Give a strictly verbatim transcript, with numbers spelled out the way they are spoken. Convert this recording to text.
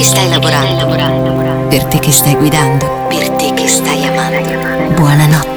che stai lavorando, per te che stai guidando, per te che stai amando. buonanotte.